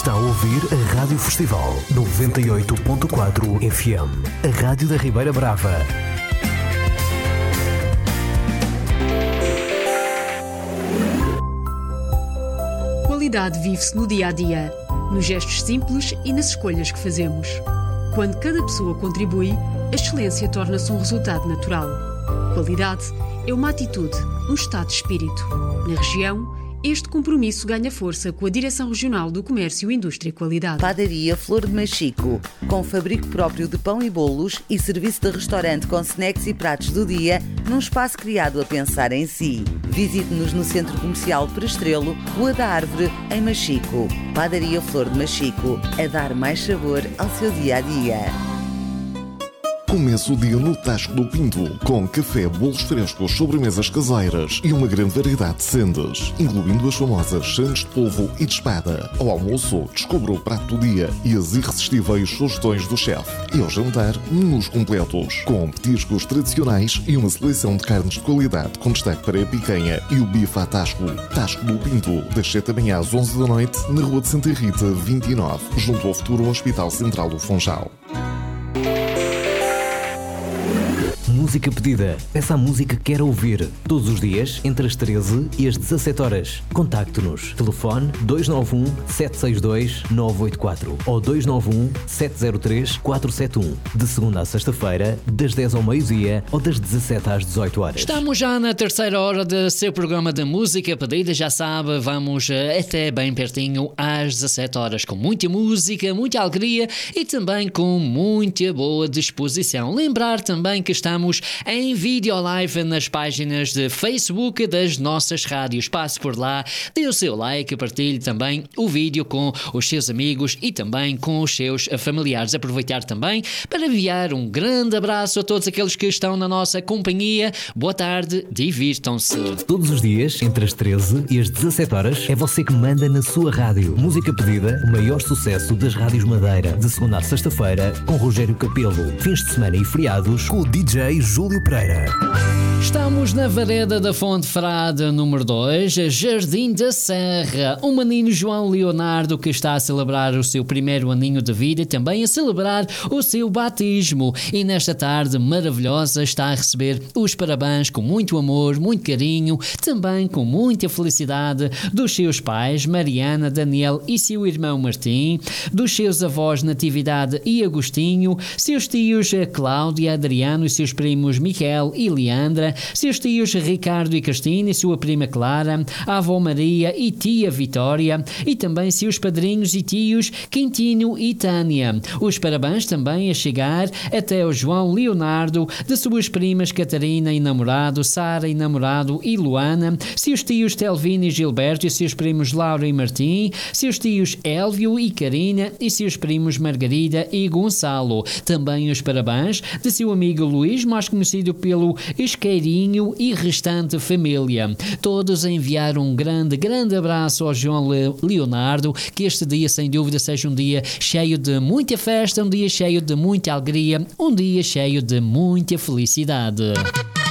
Está a ouvir a Rádio Festival 98.4 FM, a Rádio da Ribeira Brava. Qualidade vive-se no dia-a-dia, nos gestos simples e nas escolhas que fazemos. Quando cada pessoa contribui, a excelência torna-se um resultado natural. Qualidade é uma atitude, um estado de espírito. Na região, este compromisso ganha força com a Direção Regional do Comércio, Indústria e Qualidade. Padaria Flor de Machico, com fabrico próprio de pão e bolos e serviço de restaurante com snacks e pratos do dia, num espaço criado a pensar em si. Visite-nos no Centro Comercial Perestrelo, Rua da Árvore, em Machico. Padaria Flor de Machico, a dar mais sabor ao seu dia-a-dia. Comece o dia no Tasco do Pinto, com café, bolos frescos, sobremesas caseiras e uma grande variedade de sendas, incluindo as famosas sandes de polvo e de espada. Ao almoço, descubra o prato do dia e as irresistíveis sugestões do chefe. E ao jantar, menus completos, com petiscos tradicionais e uma seleção de carnes de qualidade, com destaque para a picanha e o bife à Tasco. Tasco do Pinto, das 7 da manhã às 11 da noite, na Rua de Santa Rita, 29, junto ao futuro Hospital Central do Funchal. Música pedida. Peça a música que quer ouvir. Todos os dias, entre as 13 e as 17 horas. Contacte-nos. Telefone 291 762 984 ou 291 703 471. De segunda à sexta-feira, das 10 ao meio-dia ou das 17 às 18 horas. Estamos já na terceira hora do seu programa de música pedida. Já sabe, vamos até bem pertinho às 17 horas. Com muita música, muita alegria e também com muita boa disposição. Lembrar também que estamos em vídeo live nas páginas de Facebook das nossas rádios. Passe por lá, dê o seu like, partilhe também o vídeo com os seus amigos e também com os seus familiares. Aproveitar também para enviar um grande abraço a todos aqueles que estão na nossa companhia. Boa tarde, divirtam-se. Todos os dias, entre as 13 e as 17 horas, é você que manda na sua rádio. Música pedida, o maior sucesso das rádios Madeira. De segunda à sexta-feira, com Rogério Capelo. Fins de semana e feriados, com o DJ Júlio Pereira. Estamos na Vareda da Fonte Frade, número 2, Jardim da Serra. O menino João Leonardo, que está a celebrar o seu primeiro aninho de vida e também a celebrar o seu batismo. E nesta tarde maravilhosa está a receber os parabéns com muito amor, muito carinho, também com muita felicidade dos seus pais, Mariana, Daniel e seu irmão Martim, dos seus avós Natividade e Agostinho, seus tios Cláudia, Adriano e seus primos Miquel e Leandra, seus tios Ricardo e Cristina e sua prima Clara, a avó Maria e tia Vitória e também seus padrinhos e tios Quintino e Tânia. Os parabéns também a chegar até o João Leonardo, de suas primas Catarina e namorado, Sara e namorado e Luana, seus tios Telvino e Gilberto e seus primos Laura e Martim, seus tios Élvio e Karina e seus primos Margarida e Gonçalo. Também os parabéns de seu amigo Luís, mais conhecido pelo Isqueirinho e restante família. Todos enviaram um grande abraço ao João Leonardo, que este dia sem dúvida seja um dia cheio de muita festa, um dia cheio de muita alegria, um dia cheio de muita felicidade.